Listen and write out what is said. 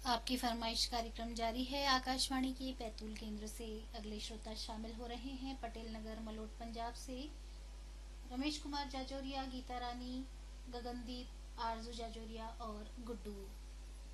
आपकी फरमाइश कार्यक्रम जारी है। आकाशवाणी के बैतूल केंद्र से अगले श्रोता शामिल हो रहे हैं पटेल नगर मलोट पंजाब से रमेश कुमार जाजौरिया, गीता रानी, गगनदीप, आरजू जाजौरिया और गुड्डू।